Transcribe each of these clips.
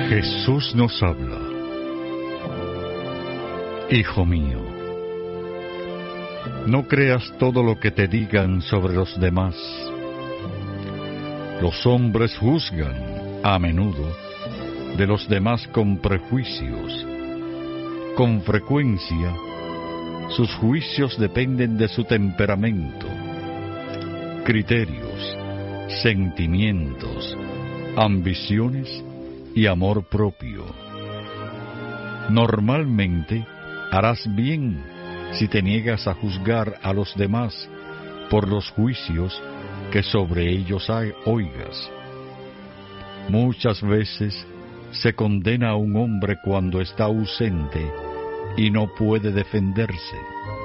Jesús nos habla. Hijo mío, no creas todo lo que te digan sobre los demás. Los hombres juzgan, a menudo, de los demás con prejuicios. Con frecuencia, sus juicios dependen de su temperamento, criterios, sentimientos, ambiciones y amor propio. Normalmente, harás bien si te niegas a juzgar a los demás por los juicios que sobre ellos oigas. Muchas veces se condena a un hombre cuando está ausente y no puede defenderse.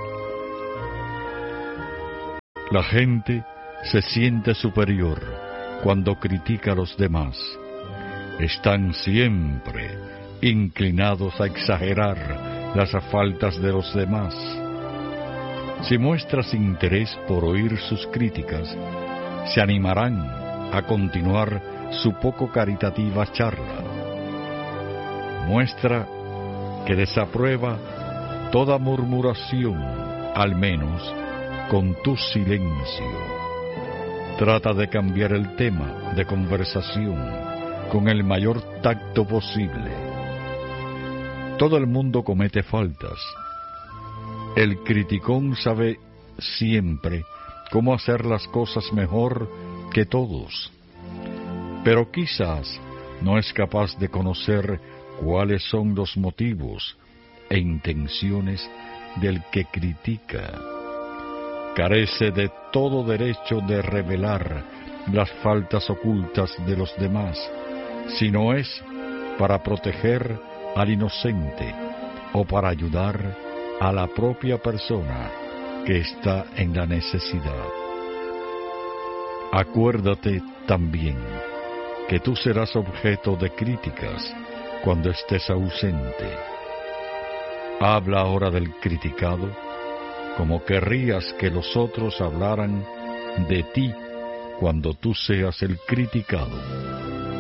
La gente se siente superior cuando critica a los demás. Están siempre inclinados a exagerar las faltas de los demás. Si muestras interés por oír sus críticas, se animarán a continuar su poco caritativa charla. Muestra que desaprueba toda murmuración, al menos con tu silencio. Trata de cambiar el tema de conversación con el mayor tacto posible. Todo el mundo comete faltas. El criticón sabe siempre cómo hacer las cosas mejor que todos, pero quizás no es capaz de conocer cuáles son los motivos e intenciones del que critica. Carece de todo derecho de revelar las faltas ocultas de los demás, si no es para proteger al inocente o para ayudar a la propia persona que está en la necesidad. Acuérdate también que tú serás objeto de críticas cuando estés ausente. Habla ahora del criticado como querrías que los otros hablaran de ti cuando tú seas el criticado.